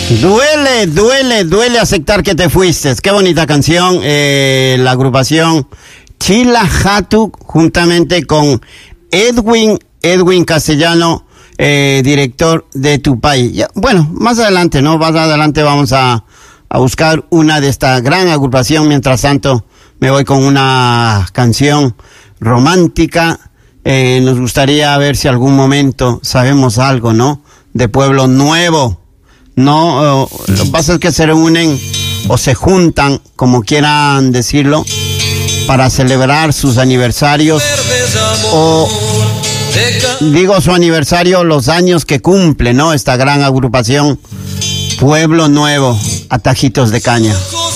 Duele aceptar que te fuiste. Qué bonita canción. La agrupación Chila Hatu, juntamente con Edwin Castellano, director de Tupay. Ya, bueno, más adelante, ¿no? Más adelante vamos a buscar una de esta gran agrupación. Mientras tanto, me voy con una canción romántica. Nos gustaría ver si algún momento sabemos algo, ¿no? De Pueblo Nuevo. No, lo que pasa es que se reúnen o se juntan, como quieran decirlo, para celebrar sus aniversarios, o digo su aniversario, los años que cumple, ¿no? Esta gran agrupación Pueblo Nuevo, Atajitos de Caña.